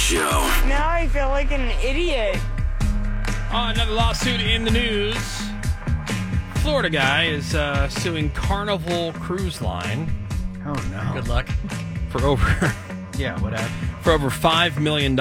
Show. Now I feel like an idiot. Another lawsuit in the news. Florida guy is suing Carnival Cruise Line. Oh, no. Good luck. For over whatever. for over $5 million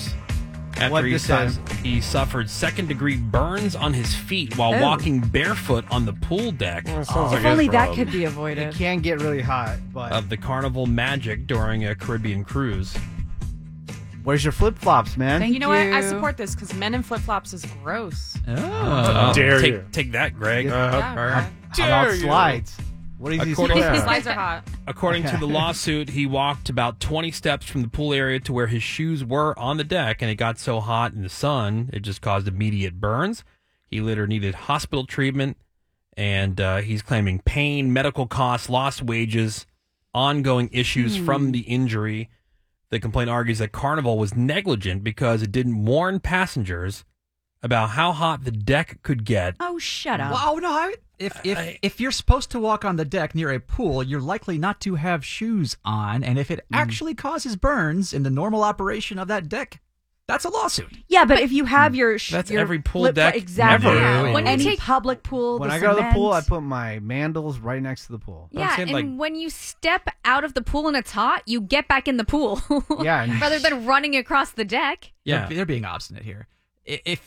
after What he this says time? he suffered second-degree burns on his feet while walking barefoot on the pool deck If only that could be avoided. It can get really hot, but of the Carnival Magic during a Caribbean cruise. where's your flip-flops, man? Thank You know what? I support this because men in flip flops is gross. Oh. Dare you. Take that, Greg. Yeah, right. How about slides? What is he According supposed His to slides are hot. According to the lawsuit, he walked about 20 steps from the pool area to where his shoes were on the deck, and it got so hot in the sun, it just caused immediate burns. He later needed hospital treatment, and he's claiming pain, medical costs, lost wages, ongoing issues from the injury. The complaint argues that Carnival was negligent because it didn't warn passengers about how hot the deck could get. Oh, shut up. Well, no, if you're supposed to walk on the deck near a pool, you're likely not to have shoes on, and if it actually causes burns in the normal operation of that deck, that's a lawsuit. Yeah, but if you have your That's your every pool flip- deck exactly. ever. Yeah, when you Any take- public pool, When the I go to the cement. pool, I put my mandals right next to the pool. I'm saying, and like- when you step out of the pool and it's hot, you get back in the pool. Yeah, and- Rather than running across the deck. Yeah. They're being obstinate here. We've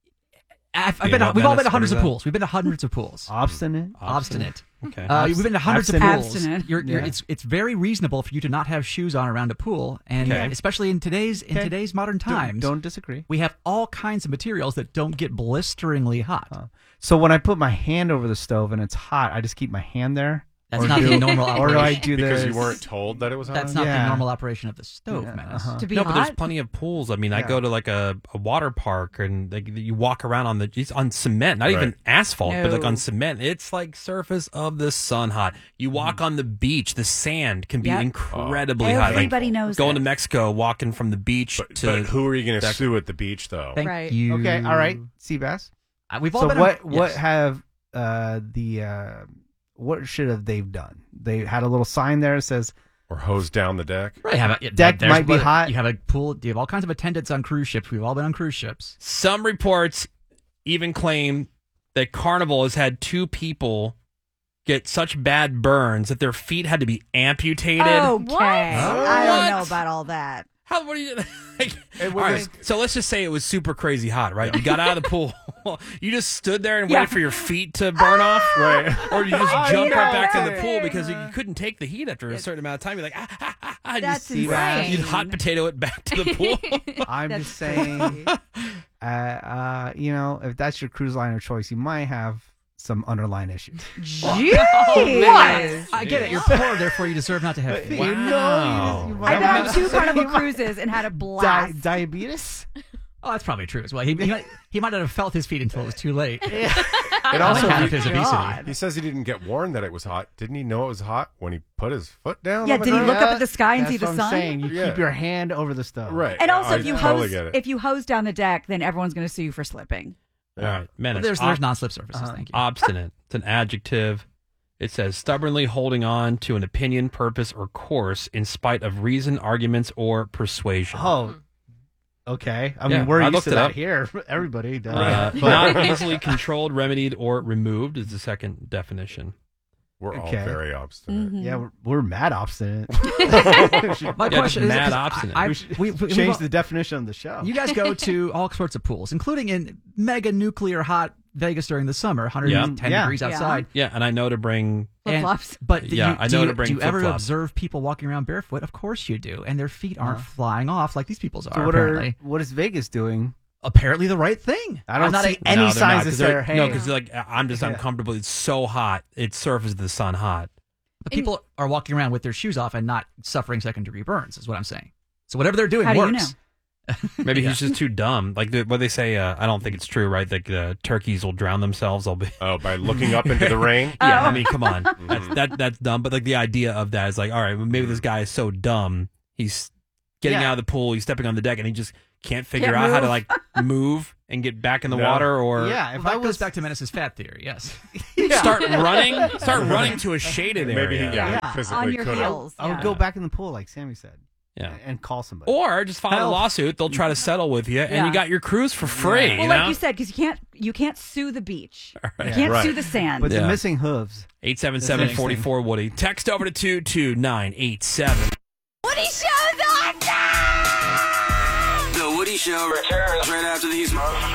Being all what, been to hundreds what of is pools. We've been to hundreds of pools. Obstinate. Obstinate. Okay. We've been to hundreds of pools. Abstinent. It's very reasonable for you to not have shoes on around a pool, and Okay. especially in today's modern times. Don't disagree. We have all kinds of materials that don't get blisteringly hot. So when I put my hand over the stove and it's hot, I just keep my hand there. That's not the normal operation. Or do I do this? Because you weren't told that it was hot? That's not Yeah. the normal operation of the stove, Yeah, Menace. to be No, hot. but there's plenty of pools. I mean, I Yeah. go to like a water park and like you walk around on it's on cement, not even Right. asphalt, but like No. on cement. It's like surface of the sun hot. You walk on the beach, the sand can be Yep. incredibly hot. Like Everybody knows going to this. Mexico, walking from the beach to But who are you going to deck. sue at the beach, though? Thank Right. you. Okay, all right, Seabass. We've all So been. what yes. have what should have they done? They had a little sign there that says Or hose down the deck? Right, Deck there's might be what- hot. You have a pool. You have all kinds of attendants on cruise ships. We've all been on cruise ships. Some reports even claim that Carnival has had 2 people get such bad burns that their feet had to be amputated. Okay. I don't What? know about all that. How? What do you? Like, It all right, so let's just say it was super crazy hot, right? You got out of the pool, you just stood there and waited for your feet to burn off, right. or you just jump right back in the no. pool because you couldn't take the heat after a certain amount of time. You're like, and That's you insane. you'd hot potato it back to the pool. I'm That's just saying, if that's your cruise line of choice, you might have some underlying issues. Jeez. I get it. You're poor, therefore you deserve not to have feet. You know, you might I've been on have 2 Carnival cruises and had a blast. diabetes. Oh, that's probably true as well. He might not have felt his feet until it was too late. It On also, account of his God. obesity. he says he didn't get warned that it was hot. Didn't he know it was hot when he put his foot down? Yeah, on the did he ground? look up at the sky and That's see the what sun? I'm saying. You Yeah. keep your hand over the stove. Right. And also, I if you totally get it. if you hose down the deck, then everyone's going to sue you for slipping. All right, Menace. There's non-slip surfaces. Thank you. Obstinate. It's an adjective. It says stubbornly holding on to an opinion, purpose, or course in spite of reason, arguments, or persuasion. Oh, okay. I Yeah, mean, we're I used looked to it that up. here. Everybody does. Not easily controlled, remedied, or removed is the second definition. We're all Okay. very obstinate. Yeah, we're mad obstinate. My Yeah, question is, mad 'cause obstinate. we Change the definition of the show. You guys go to all sorts of pools, including in mega nuclear hot Vegas during the summer, 110 Yeah. degrees Yeah. outside. Yeah, and I know to bring. And- Flip-flops. But Yeah, I know to bring do you ever flip-flops. observe people walking around barefoot? Of course you do, and their feet aren't flying off like these people's are. So apparently, what is Vegas doing? apparently the right thing. I don't I'm not see any No, they're signs not, that 'cause say, they're- hey, No, because like I'm just Yeah. uncomfortable. It's so hot. It surfaces the sun hot. But people are walking around with their shoes off and not suffering second-degree burns. Is what I'm saying. So whatever they're doing How do you works. Maybe he's just too dumb. Like what they say. I don't think it's true, right? Like turkeys will drown themselves. They'll be. Oh, by looking up into the rain? Yeah, I mean, come on, that's dumb. But like the idea of that is like, all right, well, maybe this guy is so dumb. He's getting Yeah. out of the pool. He's stepping on the deck, and he just can't figure Can't out how to move. like move and get back in the No. water or yeah, if Well, I that was goes back to Menace's fat theory. Yes. start running to a shaded Maybe he area. physically on your couldn't. heels. I would yeah. go back in the pool, like Sammy said. Yeah. and call somebody. Or just file a Help. lawsuit. They'll try to settle with you, and Yeah. you got your cruise for free. Well, you like know? you said, because you can't sue the beach. You Right. can't Right. sue the sand. But Yeah. the missing hooves. 877-44 Woody. Text over to 22987. Woody Show's awesome! The Woody Show returns right after these.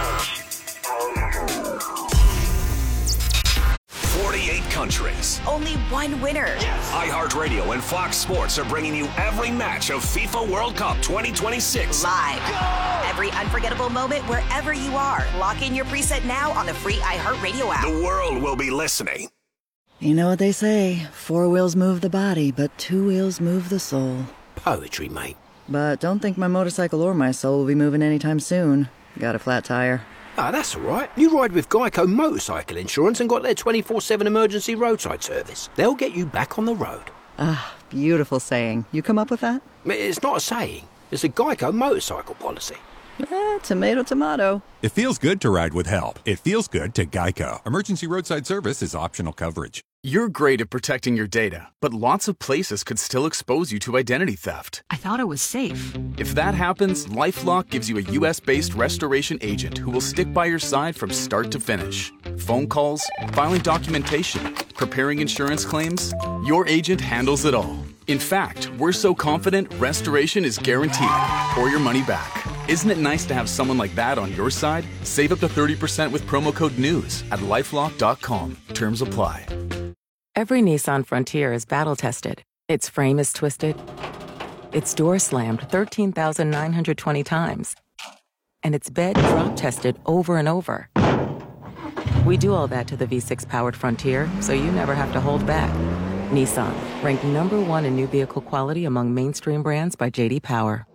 48 countries. Only one winner. iHeartRadio and Fox Sports are bringing you every match of FIFA World Cup 2026. Live. Every unforgettable moment wherever you are. Lock in your preset now on the free iHeartRadio app. The world will be listening. You know what they say, 4 wheels move the body, but 2 wheels move the soul. Poetry, mate. But don't think my motorcycle or my soul will be moving anytime soon. Got a flat tire. Ah, that's all right. You ride with Geico Motorcycle Insurance and got their 24/7 emergency roadside service. They'll get you back on the road. Ah, beautiful saying. You come up with that? It's not a saying. It's a Geico motorcycle policy. Tomato, tomato. It feels good to ride with help. It feels good to Geico. Emergency roadside service is optional coverage. You're great at protecting your data, but lots of places could still expose you to identity theft. I thought it was safe. If that happens, LifeLock gives you a U.S.-based restoration agent who will stick by your side from start to finish. Phone calls, filing documentation, preparing insurance claims, your agent handles it all. In fact, we're so confident restoration is guaranteed or your money back. Isn't it nice to have someone like that on your side? Save up to 30% with promo code NEWS at LifeLock.com. Terms apply. Every Nissan Frontier is battle-tested. Its frame is twisted. Its door slammed 13,920 times. And its bed drop-tested over and over. We do all that to the V6-powered Frontier, so you never have to hold back. Nissan, ranked #1 in new vehicle quality among mainstream brands by J.D. Power.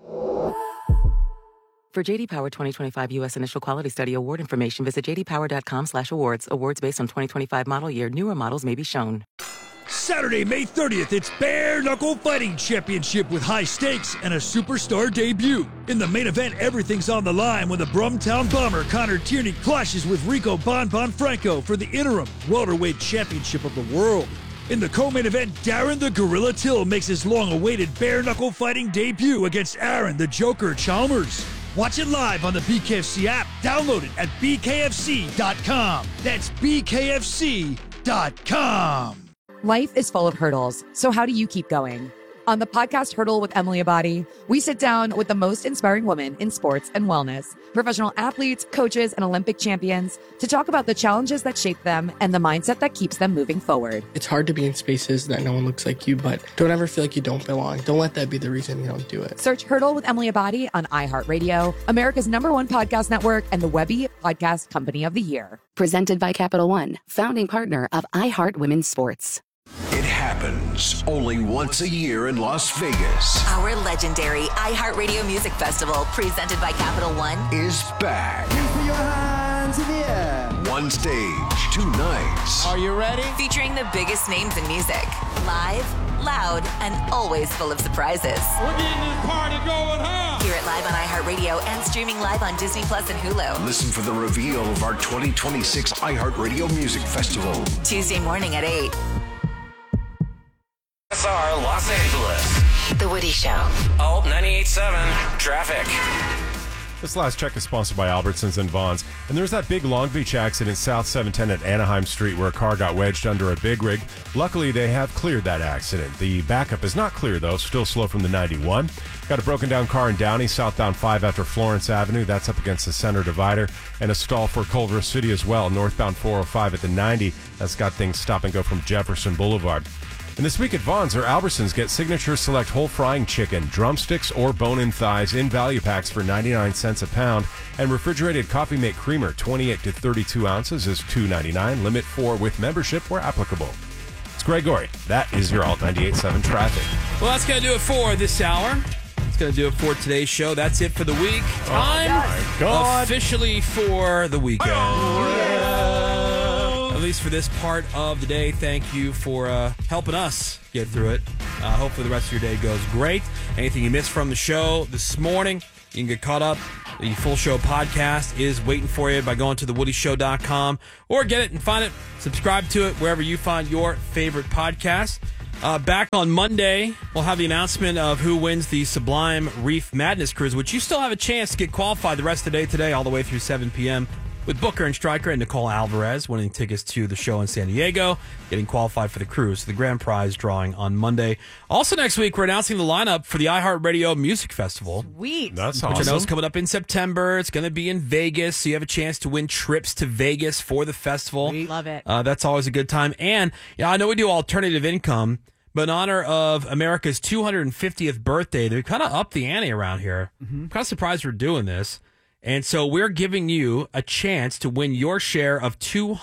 For J.D. Power 2025 U.S. Initial Quality Study award information, visit jdpower.com/awards. Awards based on 2025 model year. Newer models may be shown. Saturday, May 30th, it's Bare Knuckle Fighting Championship with high stakes and a superstar debut. In the main event, everything's on the line when the Brumtown Bomber Connor Tierney clashes with Rico Bon Franco for the interim welterweight championship of the world. In the co-main event, Darren the Gorilla Till makes his long-awaited bare knuckle fighting debut against Aaron the Joker Chalmers. Watch it live on the BKFC app. Download it at bkfc.com. That's bkfc.com. Life is full of hurdles, so how do you keep going? On the podcast Hurdle with Emily Abadi, we sit down with the most inspiring women in sports and wellness, professional athletes, coaches, and Olympic champions to talk about the challenges that shape them and the mindset that keeps them moving forward. It's hard to be in spaces that no one looks like you, but don't ever feel like you don't belong. Don't let that be the reason you don't do it. Search Hurdle with Emily Abadi on iHeartRadio, America's #1 podcast network, and the Webby Podcast Company of the Year. Presented by Capital One, founding partner of iHeart Women's Sports. It happens only once a year in Las Vegas. Our legendary iHeartRadio Music Festival, presented by Capital One, Is back. One stage, 2 nights. Are you ready? Featuring the biggest names in music. Live, loud, and always full of surprises. We're getting this party going, huh? Hear it live on iHeartRadio and streaming live on Disney Plus and Hulu. Listen for the reveal of our 2026 iHeartRadio Music Festival. Tuesday morning at 8. SR Los Angeles. The Woody Show. Oh, 98.7 traffic. This last check is sponsored by Albertsons and Vons. And there was that big Long Beach accident South 710 at Anaheim Street where a car got wedged under a big rig. Luckily, they have cleared that accident. The backup is not clear, though. Still slow from the 91. Got a broken down car in Downey, southbound 5 after Florence Avenue. That's up against the center divider. And a stall for Culver City as well, northbound 405 at the 90. That's got things stop and go from Jefferson Boulevard. And this week at Vons or Albertsons, get Signature Select whole frying chicken, drumsticks, or bone-in thighs in value packs for 99 cents a pound. And refrigerated Coffee Mate Creamer, 28 to 32 ounces, is $2.99. Limit 4 with membership where applicable. It's Greg Gorey. That is your Alt 98.7 traffic. Well, that's going to do it for this hour. That's going to do it for today's show. That's it for the week. Time officially for the weekend. At least for this part of the day. Thank you for helping us get through it. Hopefully the rest of your day goes great. Anything you missed from the show this morning, you can get caught up. The full show podcast is waiting for you by going to thewoodyshow.com or get it and find it. Subscribe to it wherever you find your favorite podcast. Back on Monday, we'll have the announcement of who wins the Sublime Reef Madness Cruise, which you still have a chance to get qualified the rest of the day today, all the way through 7 p.m. with Booker and Stryker and Nicole Alvarez winning tickets to the show in San Diego, getting qualified for the cruise. The grand prize drawing on Monday. Also next week, we're announcing the lineup for the iHeartRadio Music Festival. Sweet. That's Which I know awesome. is coming up in September. It's going to be in Vegas, so you have a chance to win trips to Vegas for the festival. Love it. That's always a good time. And I know we do alternative income, but in honor of America's 250th birthday, they kind of upped the ante around here. I'm kind of surprised we're doing this. And so we're giving you a chance to win your share of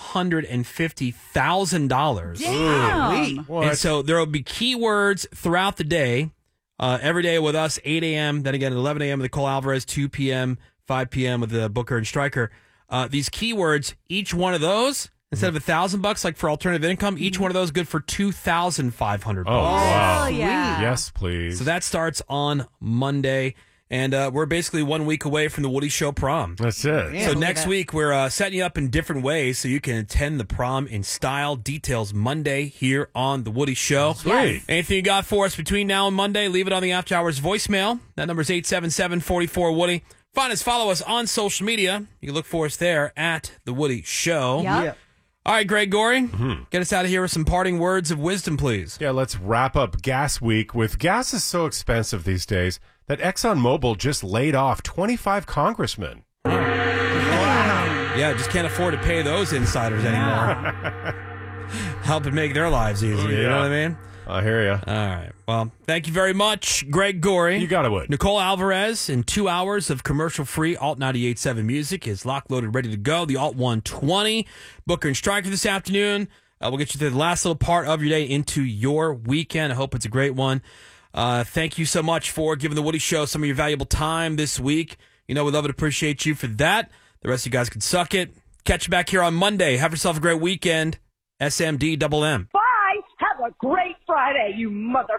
$250,000. Damn. And so there will be keywords throughout the day, every day with us, 8 a.m., then again at 11 a.m. with Nicole Alvarez, 2 p.m., 5 p.m. with the Booker and Stryker. These keywords, each one of those, instead of $1,000 like for alternative income, each one of those good for $2,500. Oh, wow. Yeah. Yes, please. So that starts on Monday. And we're basically 1 week away from the Woody Show prom. That's it. Yeah, So believe next it. week, we're setting you up in different ways so you can attend the prom in style. Details Monday here on the Woody Show. Sweet. Anything you got for us between now and Monday, leave it on the After Hours voicemail. That number is 877-44-WOODY. Find us, follow us on social media. You can look for us there at the Woody Show. Yep. All right, Greg Gorey, get us out of here with some parting words of wisdom, please. Yeah, let's wrap up Gas Week with gas is so expensive these days that ExxonMobil just laid off 25 congressmen. Yeah, just can't afford to pay those insiders anymore. Helping make their lives easier, you know what I mean? I hear you. All right. Well, thank you very much, Greg Gorey. You got it, Wood. Nicole Alvarez, in 2 hours of commercial-free Alt 98.7 music is lock-loaded, ready to go. The Alt 120. Booker and Stryker this afternoon. We'll get you to the last little part of your day into your weekend. I hope it's a great one. Thank you so much for giving the Woody Show some of your valuable time this week. You know, we love and appreciate you for that. The rest of you guys can suck it. Catch you back here on Monday. Have yourself a great weekend. SMD double M. Bye. Have a great Friday, you mother.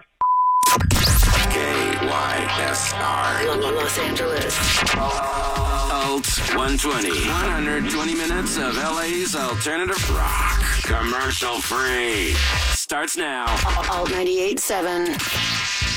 KYSR. Los Angeles. Alt 120. 120 minutes of LA's alternative rock. Commercial free. Starts now. Alt 98.7.